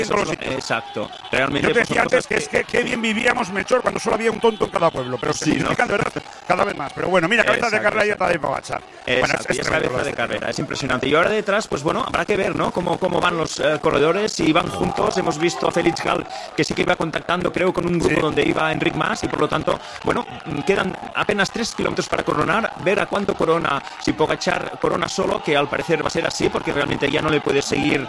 Exacto. Realmente, yo te decía antes que es que qué bien vivíamos, Melchor, cuando solo había un tonto en cada pueblo, pero se multiplican de verdad cada vez más. Pero bueno, mira, cabeza de carrera ya está de Pogačar. Bueno, es cabeza de carrera, es impresionante. Y ahora detrás, pues bueno, habrá que ver, ¿no? Cómo van los corredores, si van juntos. Hemos visto a Felix Gall que sí que iba contactando, creo, con un grupo donde iba Enric Mas, y por lo tanto, bueno, quedan apenas 3 kilómetros para coronar, ver a cuánto corona, si Pogačar corona solo, que al parecer va a ser así, porque realmente ya no le puede seguir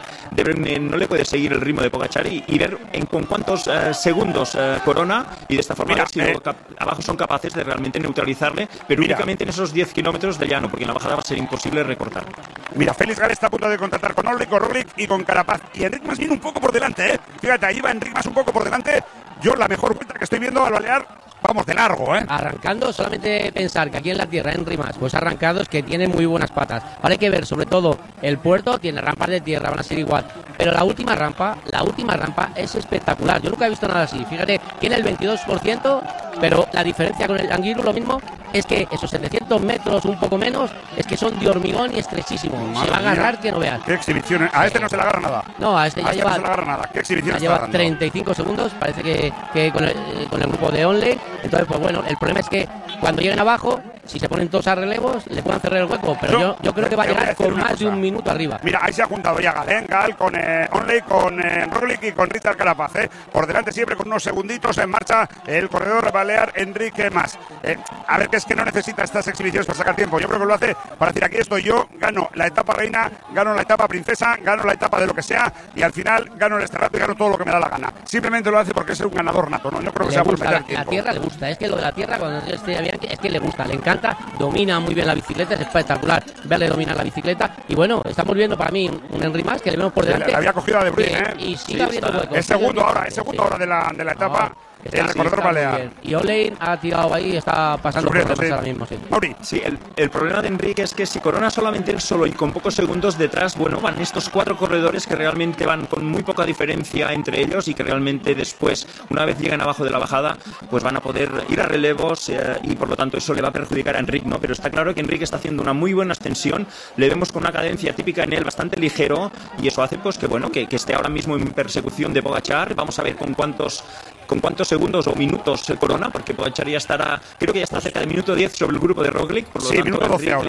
el ritmo de Pogačar, y ver con cuántos segundos corona, y de esta forma ver si abajo son capaces de realmente neutralizarle, pero únicamente en esos 10 kilómetros de llano, porque en la bajada va a ser imposible recortar. Mira, Felix Gall está a punto de contactar con Oldrich, con Roglic y con Carapaz, y Enric Mas viene un poco por delante, fíjate, ahí va Enric Mas un poco por delante. Yo la mejor vuelta que estoy viendo al Balear, vamos de largo, Arrancando, solamente pensar que aquí en la tierra, Enric Mas, pues arrancados que tiene muy buenas patas. Ahora hay que ver, sobre todo, el puerto tiene rampas de tierra, van a ser igual. Pero la última rampa es espectacular. Yo nunca he visto nada así. Fíjate, tiene el 22%, pero la diferencia con el Angliru, lo mismo, es que esos 700 metros, un poco menos, es que son de hormigón y estrechísimo. Se va a agarrar que no veas. Qué exhibición. A este no se le agarra nada. No, a este ya lleva. No se le agarra nada. Qué exhibición. Lleva 35 segundos. Parece que con el grupo de Onley. Entonces, pues bueno, el problema es que cuando lleguen abajo, si se ponen todos a relevos, le puedan cerrar el hueco. Pero yo creo que va a llegar con más de un minuto arriba. Mira, ahí se ha juntado ya Gall con Onley, con Roglic y con Richard Carapaz. Por delante siempre con unos segunditos en marcha el corredor balear Enric Mas. A ver, que es que no necesita estas exhibiciones para sacar tiempo. Yo creo que lo hace para decir, aquí estoy yo, gano la etapa reina, gano la etapa princesa, gano la etapa de lo que sea, y al final gano el Esterato y gano todo lo que me da la gana. Simplemente lo hace porque es un ganador nato, ¿no? Yo creo que sea por la tierra le gusta. Es que lo de la tierra, cuando es que le gusta, le encanta, domina muy bien la bicicleta, es espectacular verle dominar la bicicleta. Y bueno, estamos viendo para mí un Enric Mas que le vemos por delante. Le había cogido a De Bruyne, y sigue abriendo huecos. Es segundo ahora de la etapa. El corredor balear. Y Olein ha tirado ahí y está pasando problemas ahora mismo. Sí, el problema de Enrique es que si corona solamente él solo y con pocos segundos detrás, bueno, van estos 4 corredores que realmente van con muy poca diferencia entre ellos, y que realmente después, una vez llegan abajo de la bajada, pues van a poder ir a relevos, y por lo tanto eso le va a perjudicar a Enric, ¿no? Pero está claro que Enric está haciendo una muy buena extensión, le vemos con una cadencia típica en él bastante ligero, y eso hace pues que bueno, que esté ahora mismo en persecución de Pogačar. Vamos a ver con cuántos segundos o minutos corona, porque Pogačar ya estará, creo que ya está cerca del minuto 10 sobre el grupo de Roglic, por lo tanto minuto 12 Enric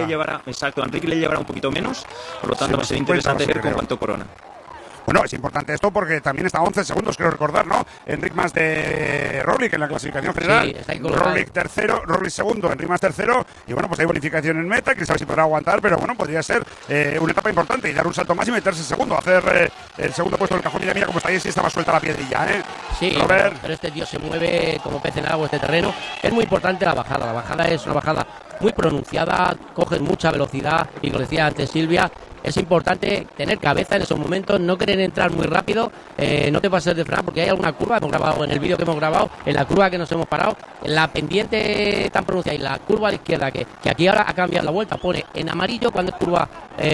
le llevará un poquito menos, por lo tanto va a ser interesante ver con cuánto corona. Bueno, es importante esto porque también está a 11 segundos, creo recordar, ¿no? Enric Mas de Roglic en la clasificación general. Sí, Roglic tercero, Roglic segundo, Enric Mas tercero. Y bueno, pues hay bonificación en meta, que sabe si podrá aguantar, pero bueno, podría ser una etapa importante y dar un salto más y meterse segundo, hacer el segundo puesto del cajón. Mira cómo está ahí, sí está más suelta la piedrilla, Sí, pero este tío se mueve como pez en agua, este terreno. Es muy importante la bajada. La bajada es una bajada muy pronunciada, coge mucha velocidad, y como decía antes Silvia, es importante tener cabeza en esos momentos, no querer entrar muy rápido, no te pases de frenar, porque hay alguna curva, hemos grabado en el vídeo que hemos grabado, en la curva que nos hemos parado, en la pendiente tan pronunciada y la curva a la izquierda, que aquí ahora ha cambiado la vuelta, pone en amarillo cuando es curva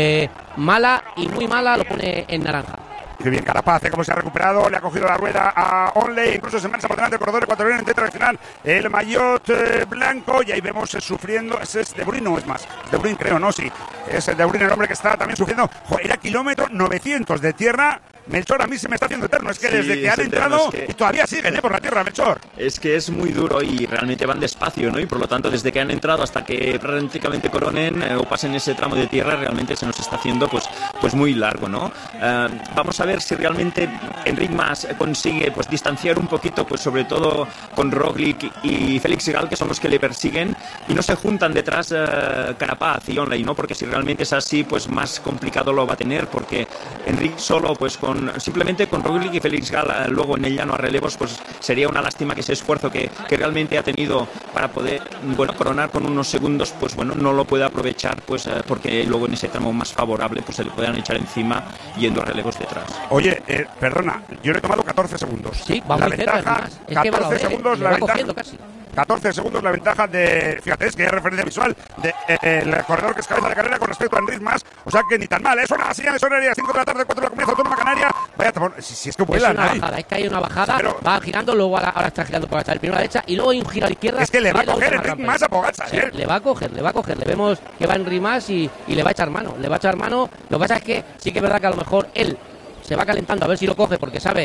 mala, y muy mala lo pone en naranja. Qué bien Carapaz, cómo se ha recuperado, le ha cogido la rueda a Onley, incluso se marcha por delante del corredor ecuatoriano, intenta al final el maillot blanco, y ahí vemos sufriendo, ese es De Bruyne, no es más, De Bruyne creo, no, sí, es De Bruyne el hombre que está también sufriendo. Joder, era kilómetro 900 de tierra. Melchor, a mí se me está haciendo eterno, es que desde que han entrado y todavía siguen por la tierra, Melchor. Es que es muy duro y realmente van despacio, ¿no? Y por lo tanto, desde que han entrado hasta que prácticamente coronen o pasen ese tramo de tierra, realmente se nos está haciendo pues muy largo, ¿no? Vamos a ver si realmente Enric Mas consigue pues distanciar un poquito, pues sobre todo con Roglic y Felix Gall, que son los que le persiguen, y no se juntan detrás Carapaz y Onley, ¿no? Porque si realmente es así, pues más complicado lo va a tener, porque Enric solo pues simplemente con Roglic y Felix Gall luego en el llano a relevos, pues sería una lástima que ese esfuerzo que realmente ha tenido para poder coronar con unos segundos, pues bueno, no lo puede aprovechar, pues porque luego en ese tramo más favorable pues se le puedan echar encima yendo a relevos detrás. Oye, perdona, yo le he tomado 14 segundos. Sí, va muy cerca, es 14 que va segundos la ventaja. Casi. 14 segundos la ventaja de, fíjate, es que hay referencia visual de el corredor que es cabeza de carrera con respecto a Enric Mas, o sea que ni tan mal, es una señal horaria, 5 de la tarde, 4 de la Comunidad Autónoma Canaria, vaya, si es que vuelan, es que hay una bajada, pero va girando, luego ahora está girando Pogačar, el primero a la derecha y luego hay un giro a la izquierda. Es que le va a coger Enric Mas a Pogačar, sí, le va a coger, le vemos que va Enric Mas y le va a echar mano, lo que pasa es que sí que es verdad que a lo mejor él se va calentando a ver si lo coge, porque sabe